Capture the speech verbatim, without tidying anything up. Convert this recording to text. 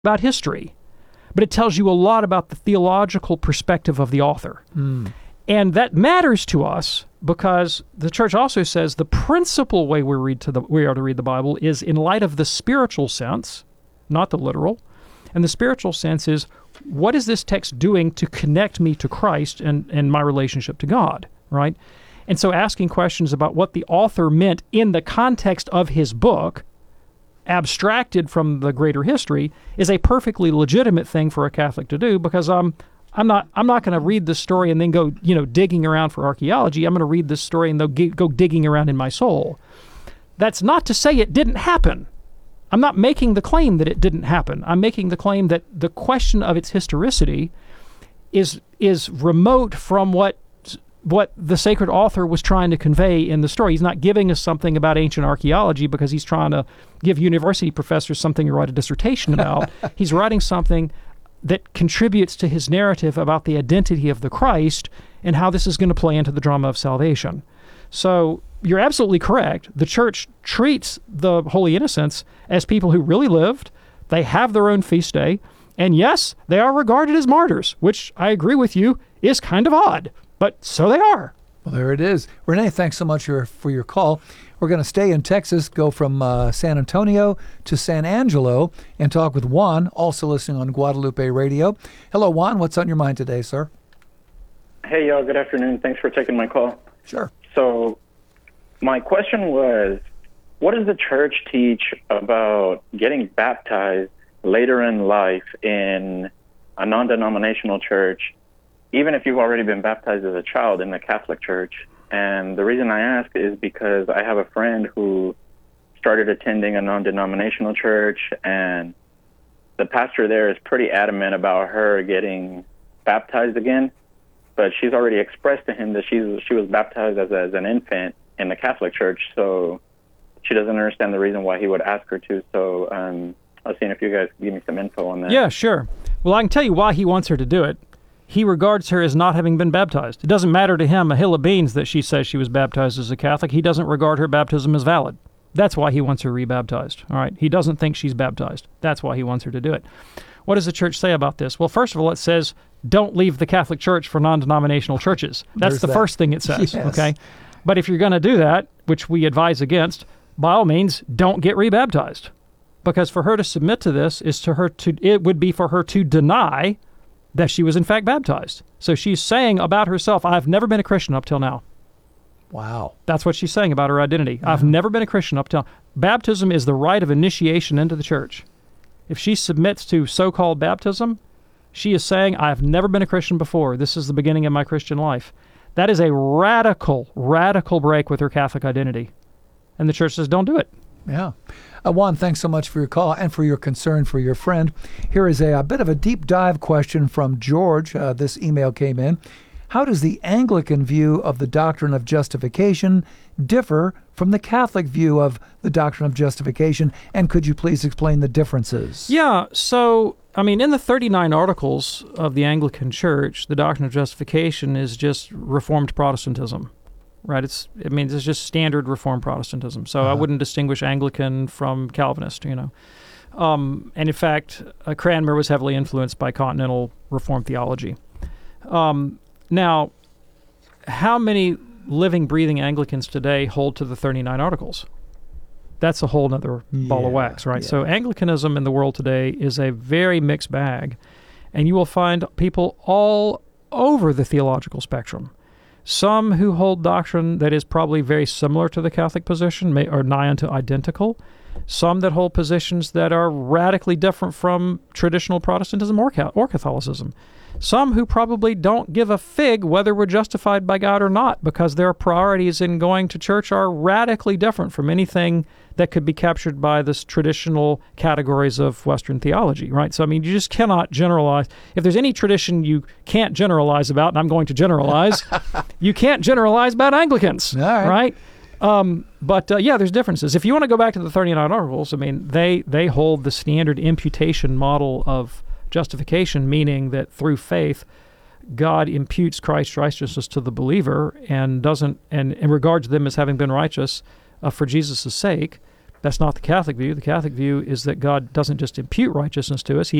about history, but it tells you a lot about the theological perspective of the author. Mm. And that matters to us because the church also says the principal way we read to the we are to read the Bible is in light of the spiritual sense, not the literal. And the spiritual sense is, what is this text doing to connect me to Christ and, and my relationship to God, right? And so asking questions about what the author meant in the context of his book, abstracted from the greater history, is a perfectly legitimate thing for a Catholic to do, because um, I'm not I'm not going to read this story and then go, you know, digging around for archaeology. I'm going to read this story and then go digging around in my soul. That's not to say it didn't happen. I'm not making the claim that it didn't happen. I'm making the claim that the question of its historicity is is remote from what what the sacred author was trying to convey in the story. He's not giving us something about ancient archaeology because he's trying to give university professors something to write a dissertation about. He's writing something that contributes to his narrative about the identity of the Christ and how this is going to play into the drama of salvation. So you're absolutely correct. The church treats the Holy Innocents as people who really lived. They have their own feast day. And yes, they are regarded as martyrs, which I agree with you is kind of odd. But so they are. Well, there it is. Renee, thanks so much for, for your call. We're going to stay in Texas, go from uh, San Antonio to San Angelo, and talk with Juan, also listening on Guadalupe Radio. Hello, Juan. What's on your mind today, sir? Hey, y'all. Good afternoon. Thanks for taking my call. Sure. So my question was, what does the church teach about getting baptized later in life in a non-denominational church, even if you've already been baptized as a child in the Catholic Church? And the reason I ask is because I have a friend who started attending a non-denominational church, and the pastor there is pretty adamant about her getting baptized again. But she's already expressed to him that she's, she was baptized as, as an infant in the Catholic Church, so she doesn't understand the reason why he would ask her to. So um, I was seeing if you guys could give me some info on that. Yeah, sure. Well, I can tell you why he wants her to do it. He regards her as not having been baptized. It doesn't matter to him a hill of beans that she says she was baptized as a Catholic. He doesn't regard her baptism as valid. That's why he wants her rebaptized. All right. He doesn't think she's baptized. That's why he wants her to do it. What does the church say about this? Well, first of all, it says don't leave the Catholic Church for non-denominational churches. That's There's the that. first thing it says. Yes. Okay. But if you're going to do that, which we advise against, by all means, don't get rebaptized. Because for her to submit to this is to her to it would be for her to deny that she was in fact baptized. So she's saying about herself, I've never been a Christian up till now. Wow. That's what she's saying about her identity. Yeah. I've never been a Christian up till... Baptism is the rite of initiation into the church. If she submits to so-called baptism, she is saying, I've never been a Christian before. This is the beginning of my Christian life. That is a radical, radical break with her Catholic identity. And the church says, don't do it. Yeah. Uh, Juan, thanks so much for your call and for your concern for your friend. Here is a, a bit of a deep dive question from George. Uh, this email came in. How does the Anglican view of the doctrine of justification differ from the Catholic view of the doctrine of justification? And could you please explain the differences? Yeah. So, I mean, in the thirty-nine Articles of the Anglican Church, the doctrine of justification is just Reformed Protestantism. Right, it's. I mean, it's just standard Reformed Protestantism. So uh-huh. I wouldn't distinguish Anglican from Calvinist. You know, um, and in fact, uh, Cranmer was heavily influenced by Continental Reformed theology. Um, now, how many living, breathing Anglicans today hold to the thirty-nine Articles? That's a whole other ball yeah, of wax, right? yeah. So Anglicanism in the world today is a very mixed bag, and you will find people all over the theological spectrum. Some who hold doctrine that is probably very similar to the Catholic position, may, or nigh unto identical. Some that hold positions that are radically different from traditional Protestantism or, or Catholicism. Some who probably don't give a fig whether we're justified by God or not, because their priorities in going to church are radically different from anything that could be captured by this traditional categories of Western theology, right? So, I mean, you just cannot generalize. If there's any tradition you can't generalize about, and I'm going to generalize, you can't generalize about Anglicans, all right? right? Um, but, uh, yeah, there's differences. If you want to go back to the thirty-nine Articles, I mean, they, they hold the standard imputation model of justification, meaning that through faith, God imputes Christ's righteousness to the believer and doesn't and, and regards them as having been righteous uh, for Jesus' sake. That's not the Catholic view. The Catholic view is that God doesn't just impute righteousness to us, He